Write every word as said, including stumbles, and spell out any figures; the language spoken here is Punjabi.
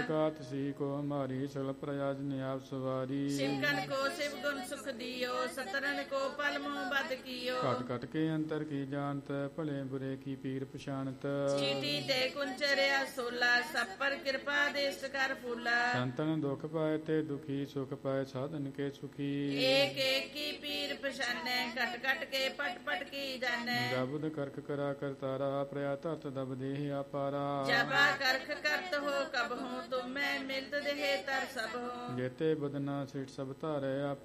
ਕਾਤ ਸੀ ਕੋ ਹਮਾਰੀ ਸਗਲ ਪ੍ਰਯਾਜ ਨਿਆਪ ਸਵਾਰੀ ਸਿਮਕਨ ਕੋ ਸਿਵ ਗੁਣ ਸੁਖ ਦਿਓ ਸਤਰਨ ਕੋ ਪਲ ਮੋਹ ਬਦ ਕੀਓ ਘਟ ਘਟ ਕੇ ਅੰਤਰ ਕੀ ਜਾਣਤ ਭਲੇ ਬੁਰੇ ਕੀ ਪੀਰ ਪਛਾਨਤ ਚੀਟੀ ਤੇ ਕੁੰਚਰਿਆ ਸੋਲਾ ਸਭ ਪਰ ਕਿਰਪਾ ਦੇਸ ਕਰ ਫੂਲਾ ਸੰਤਨ ਦੁਖ ਪਾਏ ਤੇ ਦੁਖੀ ਸੁਖ ਪਾਏ ਸਾਧਨ ਕੇ ਸੁਖੀ ਏਕ ਏਕ ਕੀ ਪੀਰ ਪਛਾਨੈ ਘਟ ਘਟ ਕੇ ਪਟ ਪਟ ਕੀ ਜਾਣੈ ਜਬੁਦ ਕਰਖ ਕਰਾ ਕਰਤਾਰਾ ਪ੍ਰਯਾ ਧਰਤ ਦਬ ਦੇਹ ਆਪਾਰਾ ਜਬਾ ਕਰਖ ਕਰਤ ਹੋ ਕਬ ਹੂੰ ਤੁਮੈ ਮਿਲਤ ਦੇਹ ਤਰ ਸਭ ਹੋ ਜੇਤੇ ਬਦਨਾ ਸਿਟ ਸਭ ਧਾਰੇ